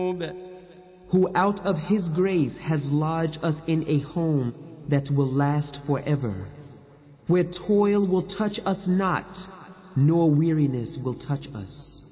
who out of His grace has lodged us in a home that will last forever, where toil will touch us not, nor weariness will touch us.